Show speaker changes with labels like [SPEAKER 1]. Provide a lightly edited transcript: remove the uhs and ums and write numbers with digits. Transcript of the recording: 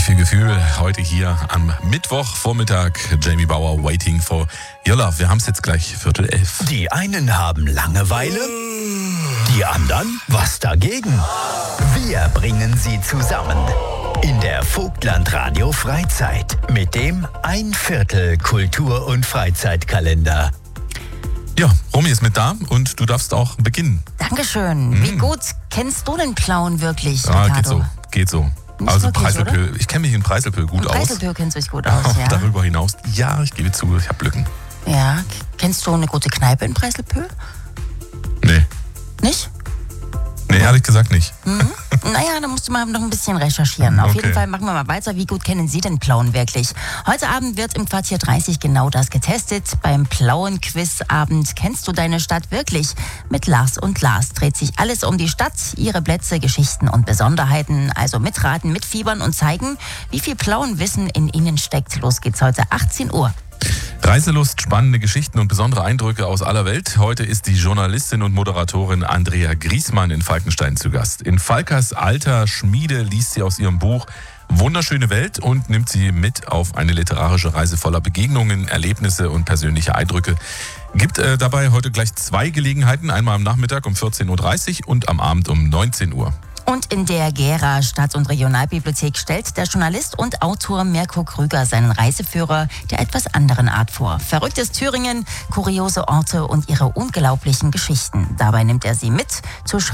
[SPEAKER 1] Richtig viel Gefühl heute hier am Mittwochvormittag. Jamie Bauer, Waiting for Your Love. Wir haben es jetzt gleich 10:45.
[SPEAKER 2] Die einen haben Langeweile, die anderen was dagegen. Wir bringen sie zusammen in der Vogtland Radio Freizeit mit dem 1/4 Kultur- und Freizeitkalender.
[SPEAKER 1] Ja, Romy ist mit da und du darfst auch beginnen.
[SPEAKER 3] Dankeschön. Wie gut kennst du den Plauen wirklich,
[SPEAKER 1] Ja,
[SPEAKER 3] Ricardo?
[SPEAKER 1] geht so.
[SPEAKER 3] Nicht
[SPEAKER 1] Also
[SPEAKER 3] wirklich,
[SPEAKER 1] Preiselbeul, ich kenne mich in Preiselbeul gut aus.
[SPEAKER 3] Preiselbeul kennst du dich gut aus, ja.
[SPEAKER 1] Darüber hinaus, ja, ich gebe zu, ich habe Lücken.
[SPEAKER 3] Ja, kennst du eine gute Kneipe in Preiselbeul?
[SPEAKER 1] Nee,
[SPEAKER 3] Nicht?
[SPEAKER 1] ehrlich gesagt nicht.
[SPEAKER 3] Naja, da musst du mal noch ein bisschen recherchieren. Auf jeden
[SPEAKER 1] Okay.
[SPEAKER 3] Fall machen wir mal weiter. Wie gut kennen Sie den Plauen wirklich? Heute Abend wird im Quartier 30 genau das getestet. Beim Plauen-Quizabend Kennst du deine Stadt wirklich? Mit Lars und Lars dreht sich alles um die Stadt, ihre Plätze, Geschichten und Besonderheiten. Also mitraten, mitfiebern und zeigen, wie viel Plauenwissen in ihnen steckt. Los geht's heute 18 Uhr.
[SPEAKER 1] Reiselust, spannende Geschichten und besondere Eindrücke aus aller Welt. Heute ist die Journalistin und Moderatorin Andrea Griesmann in Falkenstein zu Gast. In Falkers alter Schmiede liest sie aus ihrem Buch Wunderschöne Welt und nimmt sie mit auf eine literarische Reise voller Begegnungen, Erlebnisse und persönliche Eindrücke. Gibt dabei heute gleich 2 Gelegenheiten, einmal am Nachmittag um 14:30 Uhr und am Abend um 19 Uhr.
[SPEAKER 3] Und in der Gera Stadt- und Regionalbibliothek stellt der Journalist und Autor Mirko Krüger seinen Reiseführer der etwas anderen Art vor. Verrücktes Thüringen, kuriose Orte und ihre unglaublichen Geschichten. Dabei nimmt er sie mit zur